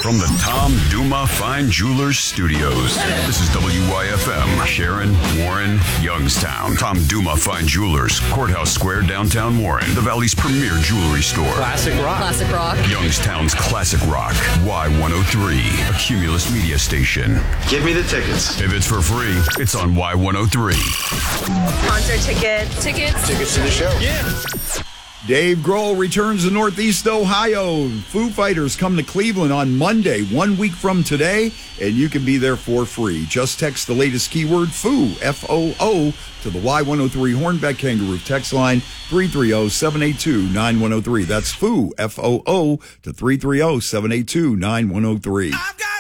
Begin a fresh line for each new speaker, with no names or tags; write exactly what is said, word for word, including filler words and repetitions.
From the Tom Duma Fine Jewelers Studios, this is W Y F M, Sharon, Warren, Youngstown. Tom Duma Fine Jewelers, Courthouse Square, downtown Warren, the Valley's premier jewelry store.
Classic rock.
Classic rock.
Youngstown's classic rock, Y one oh three, a Cumulus media station.
Give me the tickets.
If it's for free, it's on Y one oh three.
Concert tickets.
Tickets.
Tickets to the show.
Yeah.
Dave Grohl returns to Northeast Ohio. Foo Fighters come to Cleveland on Monday, one week from today, and you can be there for free. Just text the latest keyword, Foo, F O O, to the Y one oh three Hornbeck Kangaroo text line, three three zero, seven eight two, nine one zero three. That's Foo, F O O, to three three zero, seven eight two, nine one zero three.